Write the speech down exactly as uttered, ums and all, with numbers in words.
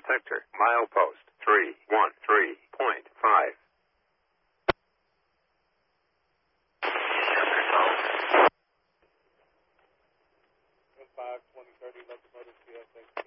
sector, milepost three one three point five. five twenty thirty locomotive C S X.